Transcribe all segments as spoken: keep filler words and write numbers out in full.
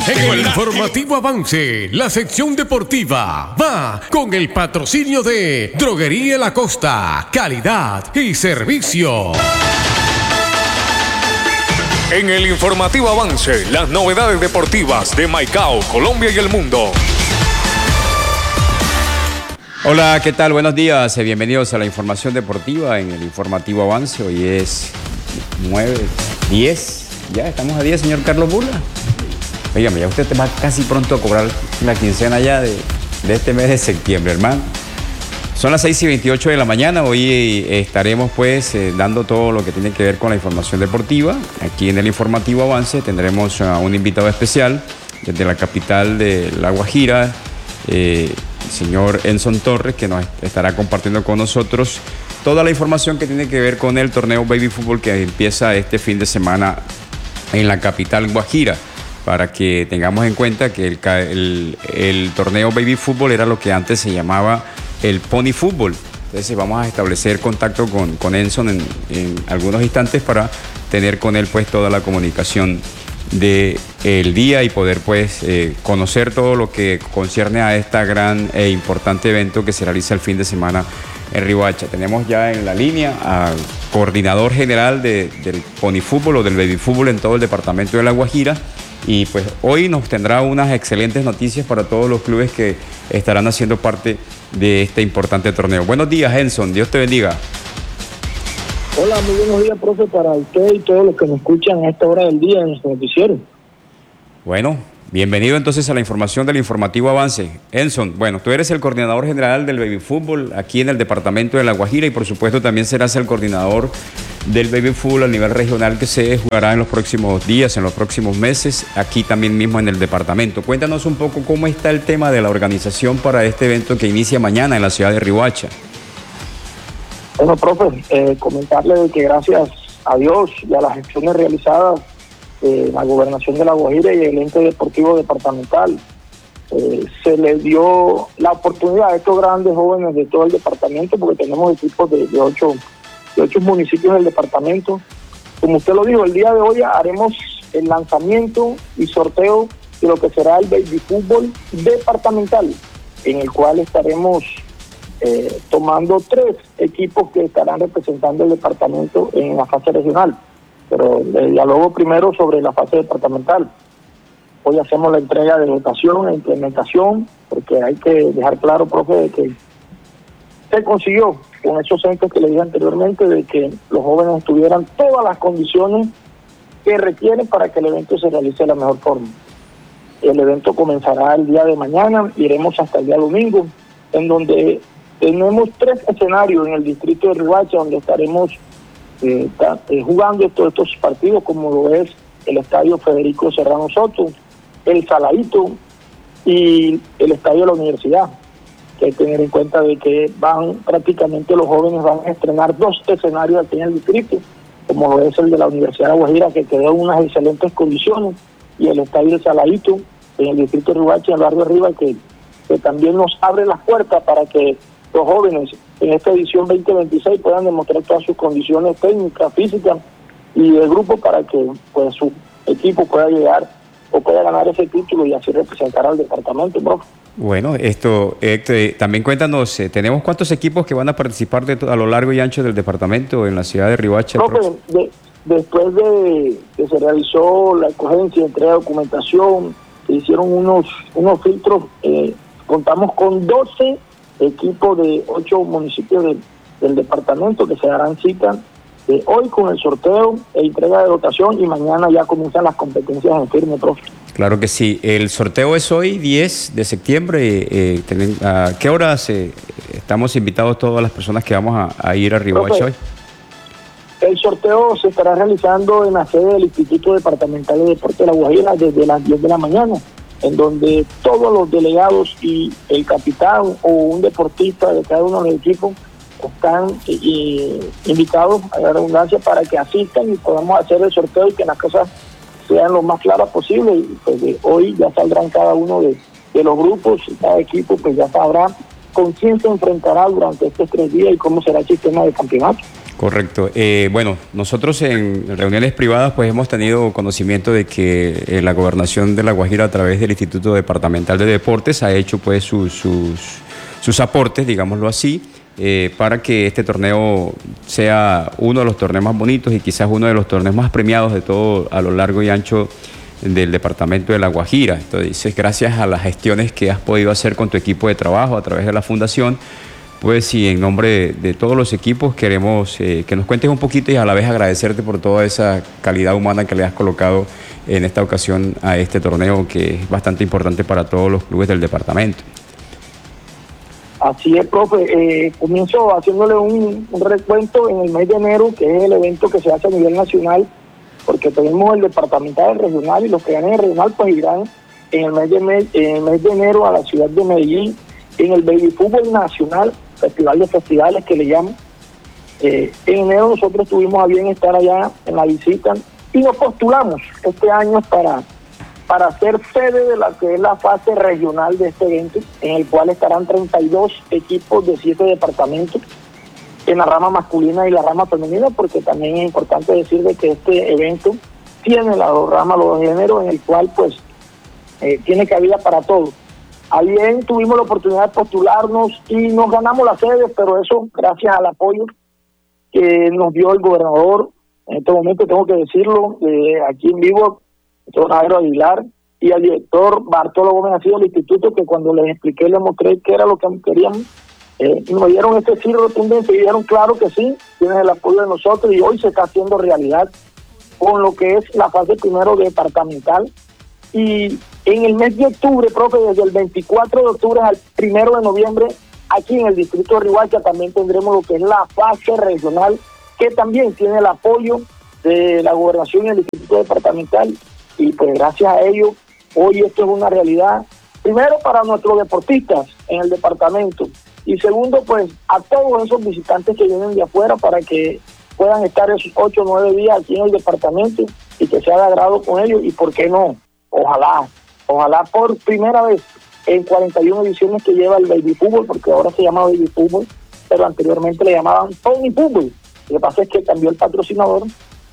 En el informativo Avance, la sección deportiva va con el patrocinio de Droguería La Costa, calidad y servicio. En el informativo Avance, las novedades deportivas de Maicao, Colombia y el mundo. Hola, ¿qué tal? Buenos días, bienvenidos a la información deportiva en el informativo Avance. Hoy es nueve, diez, ya estamos a diez, señor Carlos Burla. Oígame, ya usted va casi pronto a cobrar la quincena ya de, de este mes de septiembre, hermano. Son las seis y veintiocho de la mañana, hoy estaremos pues eh, dando todo lo que tiene que ver con la información deportiva. Aquí en el informativo Avance tendremos a un invitado especial desde la capital de La Guajira, eh, el señor Enson Torres, que nos estará compartiendo con nosotros toda la información que tiene que ver con el torneo Baby Fútbol que empieza este fin de semana en la capital Guajira, para que tengamos en cuenta que el, el, el torneo Baby Fútbol era lo que antes se llamaba el Pony Fútbol. Entonces vamos a establecer contacto con, con Enson en, en algunos instantes para tener con él pues toda la comunicación del día y poder pues eh, conocer todo lo que concierne a este gran e importante evento que se realiza el fin de semana en Riohacha. Tenemos ya en la línea al coordinador general de, del Pony Fútbol o del Baby Fútbol en todo el departamento de La Guajira, y pues hoy nos tendrá unas excelentes noticias para todos los clubes que estarán haciendo parte de este importante torneo. Buenos días, Enson, Dios te bendiga. Hola, muy buenos días, profe, para usted y todos los que nos escuchan a esta hora del día en nuestro noticiero. Bueno, bienvenido entonces a la información del informativo Avance. Enson, bueno, tú eres el coordinador general del Baby Fútbol aquí en el departamento de La Guajira y por supuesto también serás el coordinador del Baby Fútbol a nivel regional que se jugará en los próximos días, en los próximos meses, aquí también mismo en el departamento. Cuéntanos un poco cómo está el tema de la organización para este evento que inicia mañana en la ciudad de Riohacha. Bueno, profe, eh, comentarle de que gracias a Dios y a las gestiones realizadas eh, la Gobernación de La Guajira y el ente deportivo departamental, eh, se les dio la oportunidad a estos grandes jóvenes de todo el departamento, porque tenemos equipos de, de, ocho, de ocho municipios del departamento. Como usted lo dijo, el día de hoy haremos el lanzamiento y sorteo de lo que será el Baby Fútbol departamental, en el cual estaremos Eh, tomando tres equipos que estarán representando el departamento en la fase regional. Pero el diálogo primero sobre la fase departamental. Hoy hacemos la entrega de dotación e implementación, porque hay que dejar claro, profe, de que se consiguió con esos centros que le dije anteriormente, de que los jóvenes tuvieran todas las condiciones que requieren para que el evento se realice de la mejor forma. El evento comenzará el día de mañana, iremos hasta el día domingo, en donde tenemos tres escenarios en el distrito de Riohacha donde estaremos eh, eh, jugando todos estos partidos, como lo es el estadio Federico Serrano Soto, el Saladito y el estadio de la universidad. Que hay que tener en cuenta de que van prácticamente los jóvenes van a estrenar dos escenarios aquí en el distrito, como lo es el de la Universidad de La Guajira, que quedó en unas excelentes condiciones, y el estadio de Saladito en el distrito de Riohacha, en el barrio Arriba, que, que también nos abre las puertas para que los jóvenes en esta edición veinte veintiséis puedan demostrar todas sus condiciones técnicas, físicas y de grupo, para que pues su equipo pueda llegar o pueda ganar ese título y así representar al departamento, profe. Bueno, esto eh, también cuéntanos, eh, ¿tenemos cuántos equipos que van a participar de a lo largo y ancho del departamento en la ciudad de Riohacha? Profe, de, después de que se realizó la escogencia, entrega de documentación, se hicieron unos, unos filtros, eh, contamos con doce equipos de ocho municipios de, del departamento que se darán cita eh, hoy con el sorteo e entrega de dotación, y mañana ya comienzan las competencias en firme, profe. Claro que sí. El sorteo es hoy, diez de septiembre. Eh, ten, ¿A qué horas eh, estamos invitados todas las personas que vamos a, a ir a Riohacha hoy? El sorteo se estará realizando en la sede del Instituto Departamental de Deporte de La Guajira desde las diez de la mañana, en donde todos los delegados y el capitán o un deportista de cada uno de los equipos están y, invitados a la redundancia para que asistan y podamos hacer el sorteo y que las cosas sean lo más claras posible. Y pues de hoy ya saldrán cada uno de, de los grupos, y cada equipo pues ya sabrá con quién se enfrentará durante estos tres días y cómo será el sistema de campeonato. Correcto. Eh, bueno, nosotros en reuniones privadas pues hemos tenido conocimiento de que eh, la Gobernación de La Guajira, a través del Instituto Departamental de Deportes, ha hecho pues sus, sus, sus aportes, digámoslo así, eh, para que este torneo sea uno de los torneos más bonitos y quizás uno de los torneos más premiados de todo a lo largo y ancho del departamento de La Guajira. Entonces, gracias a las gestiones que has podido hacer con tu equipo de trabajo a través de la Fundación, pues sí, en nombre de, de todos los equipos queremos eh, que nos cuentes un poquito y a la vez agradecerte por toda esa calidad humana que le has colocado en esta ocasión a este torneo, que es bastante importante para todos los clubes del departamento. Así es, profe. Eh, comienzo haciéndole un, un recuento en el mes de enero, que es el evento que se hace a nivel nacional, porque tenemos el departamental, el regional, y los que ganen el regional pues irán en el mes de, me, en el mes de enero a la ciudad de Medellín, en el Baby Fútbol Nacional, Festival de Festivales que le llaman. Eh, en enero nosotros tuvimos a bien estar allá en la visita y nos postulamos este año para, para ser sede de la que es la fase regional de este evento, en el cual estarán treinta y dos equipos de siete departamentos en la rama masculina y la rama femenina, porque también es importante decir de que este evento tiene las dos ramas, los dos géneros, en el cual pues eh, tiene cabida para todos. Ayer tuvimos la oportunidad de postularnos y nos ganamos la sede, pero eso gracias al apoyo que nos dio el gobernador. En este momento tengo que decirlo, eh, aquí en vivo, el doctor Jairo Aguilar, y al director Bartolo Gómez Así del instituto, que cuando les expliqué, les mostré qué era lo que queríamos, eh, nos dieron este sí rotundamente y dijeron claro que sí, tienen el apoyo de nosotros y hoy se está haciendo realidad con lo que es la fase primero departamental. Y en el mes de octubre, profe, desde el veinticuatro de octubre al primero de noviembre, aquí en el distrito de Riohacha también tendremos lo que es la fase regional, que también tiene el apoyo de la gobernación y el instituto departamental, y pues gracias a ello, hoy esto es una realidad, primero para nuestros deportistas en el departamento, y segundo, pues a todos esos visitantes que vienen de afuera para que puedan estar esos ocho o nueve días aquí en el departamento y que sea de agrado con ellos, y por qué no, ojalá, ojalá por primera vez en cuarenta y una ediciones que lleva el Baby Fútbol, porque ahora se llama Baby Fútbol, pero anteriormente le llamaban Pony Fútbol. Lo que pasa es que cambió el patrocinador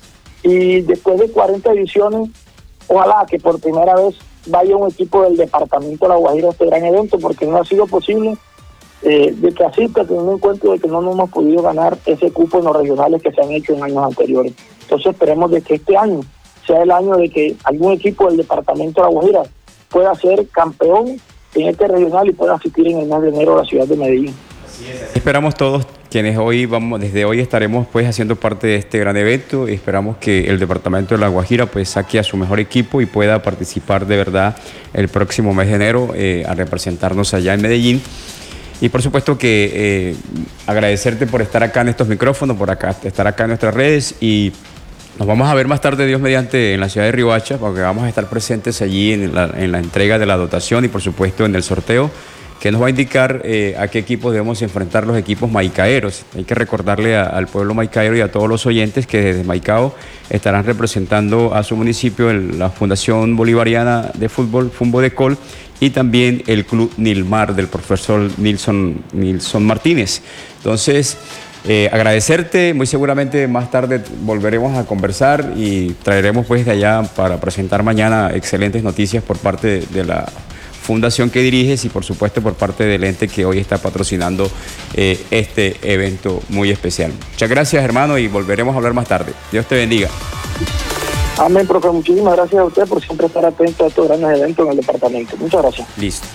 y después de cuarenta ediciones, ojalá que por primera vez vaya un equipo del departamento de La Guajira a este gran evento, porque no ha sido posible eh, de que asista, teniendo en cuenta de que no nos hemos podido ganar ese cupo en los regionales que se han hecho en años anteriores. Entonces esperemos de que este año sea el año de que algún equipo del departamento de La Guajira pueda ser campeón en este regional y pueda asistir en el mes de enero a la ciudad de Medellín. Así es, así esperamos todos quienes hoy vamos, desde hoy estaremos pues haciendo parte de este gran evento, y esperamos que el departamento de La Guajira pues saque a su mejor equipo y pueda participar de verdad el próximo mes de enero eh, a representarnos allá en Medellín. Y por supuesto que eh, agradecerte por estar acá en estos micrófonos, por acá, estar acá en nuestras redes, y nos vamos a ver más tarde, Dios mediante, en la ciudad de Riohacha, porque vamos a estar presentes allí en la, en la entrega de la dotación y por supuesto en el sorteo, que nos va a indicar eh, a qué equipos debemos enfrentar los equipos maicaeros. Hay que recordarle a, al pueblo maicaero y a todos los oyentes que desde Maicao estarán representando a su municipio en la Fundación Bolivariana de Fútbol, Fumbodecol, y también el Club Nilmar del profesor Nilson, Nilson Martínez. Entonces, Eh, agradecerte, muy seguramente más tarde volveremos a conversar y traeremos pues de allá para presentar mañana excelentes noticias por parte de, de la fundación que diriges y por supuesto por parte del ente que hoy está patrocinando eh, este evento muy especial. Muchas gracias, hermano, y volveremos a hablar más tarde. Dios te bendiga. Amén, profe. Muchísimas gracias a usted por siempre estar atento a estos grandes eventos en el departamento. Muchas gracias. Listo.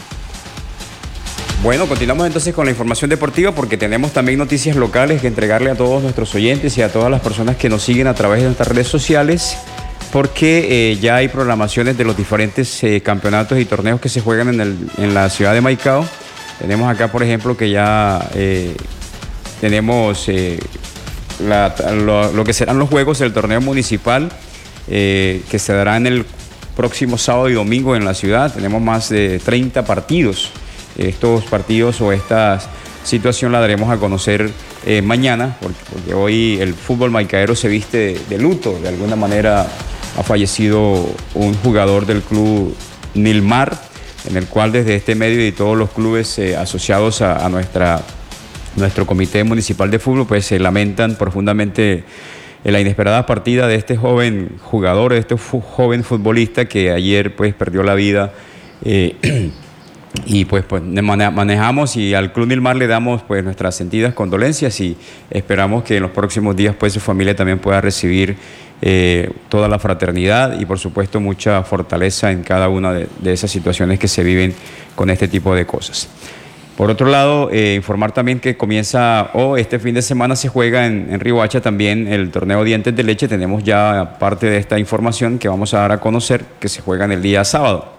Bueno, continuamos entonces con la información deportiva, porque tenemos también noticias locales que entregarle a todos nuestros oyentes y a todas las personas que nos siguen a través de nuestras redes sociales, porque eh, ya hay programaciones de los diferentes eh, campeonatos y torneos que se juegan en, el, en la ciudad de Maicao. Tenemos acá, por ejemplo, que ya eh, tenemos eh, la, lo, lo que serán los juegos del torneo municipal eh, que se dará en el próximo sábado y domingo en la ciudad. Tenemos más de treinta partidos. Estos partidos o esta situación la daremos a conocer eh, mañana, porque, porque hoy el fútbol maicaero se viste de, de luto. De alguna manera ha fallecido un jugador del club Nilmar, en el cual desde este medio y todos los clubes eh, asociados a, a nuestra nuestro comité municipal de fútbol, pues se lamentan profundamente en la inesperada partida de este joven jugador, de este fu- joven futbolista que ayer pues perdió la vida. Eh, y pues, pues manejamos y al Club Nilmar le damos pues nuestras sentidas condolencias y esperamos que en los próximos días pues su familia también pueda recibir eh, toda la fraternidad y por supuesto mucha fortaleza en cada una de, de esas situaciones que se viven con este tipo de cosas. Por otro lado, eh, informar también que comienza, o oh, este fin de semana se juega en, en Riohacha también el torneo Dientes de Leche. Tenemos ya parte de esta información que vamos a dar a conocer, que se juega en el día sábado.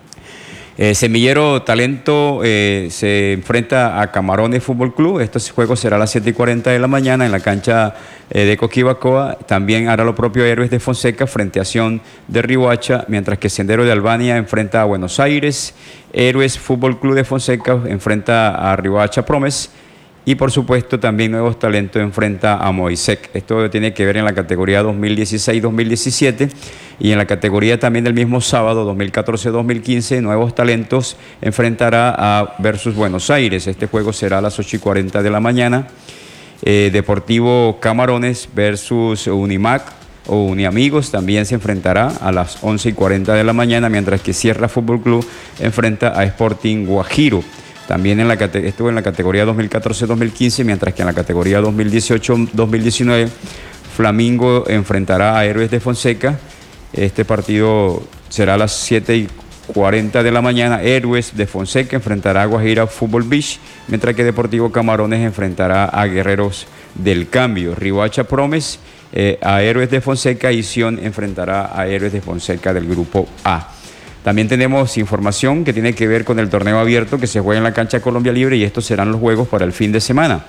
Eh, Semillero Talento eh, se enfrenta a Camarones Fútbol Club. Este juego será a las siete y cuarenta de la mañana en la cancha eh, de Coquibacoa. También hará lo propio Héroes de Fonseca frente a Sion de Riohacha, mientras que Sendero de Albania enfrenta a Buenos Aires. Héroes Fútbol Club de Fonseca enfrenta a Riohacha Promes. Y por supuesto también Nuevos Talentos enfrenta a Moisec. Esto tiene que ver en la categoría dos mil dieciséis dos mil diecisiete y en la categoría también del mismo sábado dos mil catorce dos mil quince Nuevos Talentos enfrentará a versus Buenos Aires. Este juego será a las ocho y cuarenta de la mañana. Eh, Deportivo Camarones versus Unimac o Uniamigos también se enfrentará a las once y cuarenta de la mañana, mientras que Sierra Fútbol Club enfrenta a Sporting Guajiro. También en la, estuvo en la categoría dos mil catorce dos mil quince, mientras que en la categoría dos mil dieciocho dos mil diecinueve Flamingo enfrentará a Héroes de Fonseca. Este partido será a las siete y cuarenta de la mañana. Héroes de Fonseca enfrentará a Guajira Fútbol Beach, mientras que Deportivo Camarones enfrentará a Guerreros del Cambio. Riohacha Promes eh, a Héroes de Fonseca y Sion enfrentará a Héroes de Fonseca del Grupo A. También tenemos información que tiene que ver con el torneo abierto que se juega en la cancha Colombia Libre y estos serán los juegos para el fin de semana.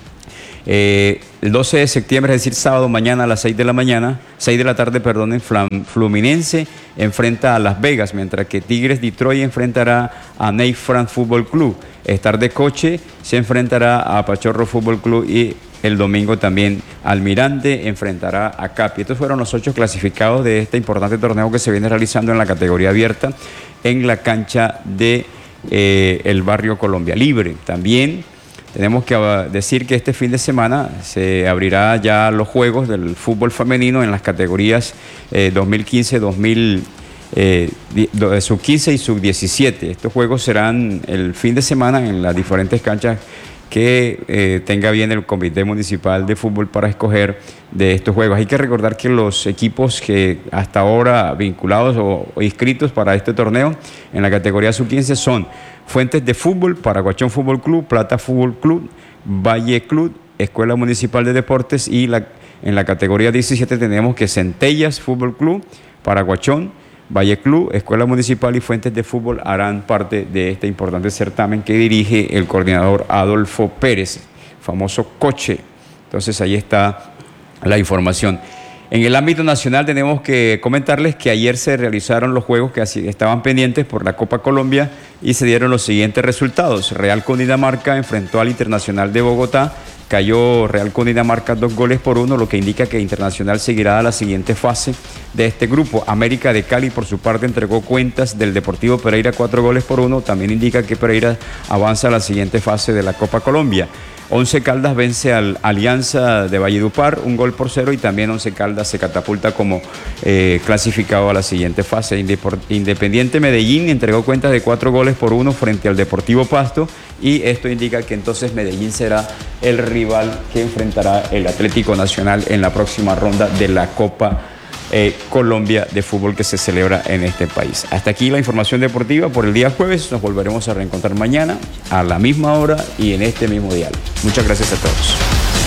Eh, el doce de septiembre, es decir, sábado, mañana a las seis de la mañana, seis de la tarde, perdón, en Fluminense enfrenta a Las Vegas, mientras que Tigres Detroit enfrentará a Ney Frank Fútbol Club. Star de Coche se enfrentará a Pachorro Fútbol Club y el domingo también Almirante enfrentará a Capi. Estos fueron los ocho clasificados de este importante torneo que se viene realizando en la categoría abierta en la cancha de eh, el barrio Colombia Libre. También tenemos que decir que este fin de semana se abrirá ya los juegos del fútbol femenino en las categorías eh, dos mil quince, dos mil eh, sub quince y sub diecisiete. Estos juegos serán el fin de semana en las diferentes canchas que eh, tenga bien el Comité Municipal de Fútbol para escoger de estos juegos. Hay que recordar que los equipos que hasta ahora vinculados o, o inscritos para este torneo en la categoría sub quince son Fuentes de Fútbol, Paraguachón Fútbol Club, Plata Fútbol Club, Valle Club, Escuela Municipal de Deportes y la, en la categoría diecisiete tenemos que Centellas Fútbol Club, Paraguachón, Valle Club, Escuela Municipal y Fuentes de Fútbol harán parte de este importante certamen que dirige el coordinador Adolfo Pérez, famoso Coche. Entonces ahí está la información. En el ámbito nacional tenemos que comentarles que ayer se realizaron los juegos que estaban pendientes por la Copa Colombia y se dieron los siguientes resultados. Real Cundinamarca enfrentó al Internacional de Bogotá. Cayó Real Cundinamarca dos goles por uno, lo que indica que Internacional seguirá a la siguiente fase de este grupo. América de Cali, por su parte, entregó cuentas del Deportivo Pereira cuatro goles por uno. También indica que Pereira avanza a la siguiente fase de la Copa Colombia. Once Caldas vence al Alianza de Valledupar, un gol por cero, y también Once Caldas se catapulta como eh, clasificado a la siguiente fase. Independiente Medellín entregó cuentas de cuatro goles por uno frente al Deportivo Pasto, y esto indica que entonces Medellín será el rival que enfrentará el Atlético Nacional en la próxima ronda de la Copa Eh, Colombia de fútbol que se celebra en este país. Hasta aquí la información deportiva por el día jueves. Nos volveremos a reencontrar mañana a la misma hora y en este mismo dial. Muchas gracias a todos.